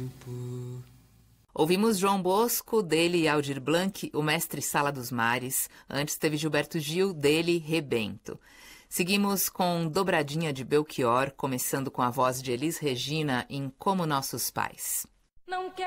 Ouvimos João Bosco, dele e Aldir Blanc, o Mestre Sala dos Mares. Antes teve Gilberto Gil, dele, Rebento. Seguimos com Dobradinha de Belchior, começando com a voz de Elis Regina em Como Nossos Pais. Não quero